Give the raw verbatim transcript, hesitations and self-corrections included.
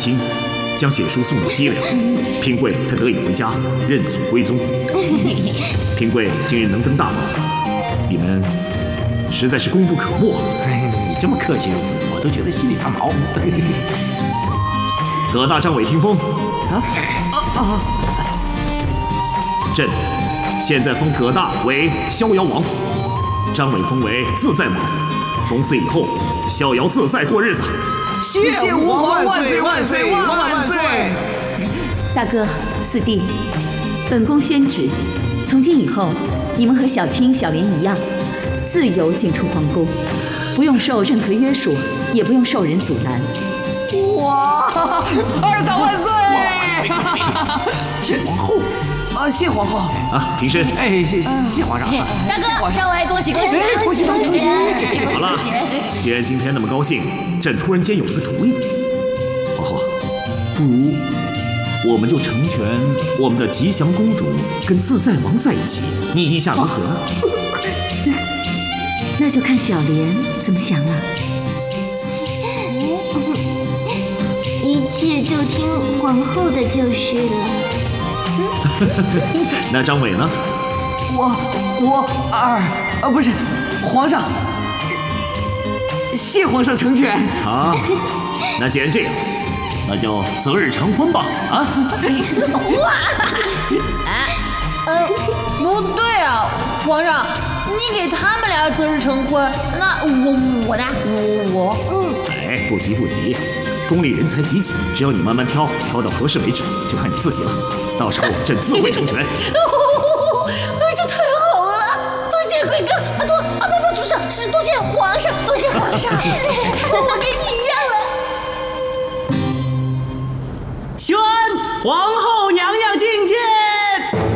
亲，将血书送到西凉，平贵才得以回家认祖归宗。平贵今日能登大宝，你们实在是功不可没。 哎，你这么客气，我都觉得心里发毛。 葛大张伟听风。 啊啊啊！ 朕现在封葛大为逍遥王，张伟封为自在王。从此以后，逍遥自在过日子。 谢谢吾皇万岁万岁万万岁！ 大哥、四弟，本宫宣旨，从今以后，你们和小青、小莲一样，自由进出皇宫，不用受任何约束，也不用受人阻拦。 哇！二嫂万岁！谢皇后啊，谢皇后啊，平身。 哎，谢谢皇上。 大哥，张伟，恭喜恭喜！ 恭喜恭喜！ 好了，既然今天那么高兴，朕突然间有了个主意。皇后，不如我们就成全我们的吉祥公主跟自在王在一起，你意下如何？ 那就看小莲怎么想了。 一切就听皇后的就是了。 那张伟呢？ 我我二啊不是皇上，谢皇上成全。 好，那既然这样，那就择日成婚吧！啊！ 哇！ 呃，不对啊，皇上，你给他们俩择日成婚，那我我呢？我我嗯。 哎，不急不急。宫里人才济济，只要你慢慢挑，挑到合适为止，就看你自己了。到时候朕自会成全。 哦，这太好了！多谢贵哥，啊多啊不不，主上是多谢皇上，多谢皇上，我跟你一样了。 宣皇后娘娘。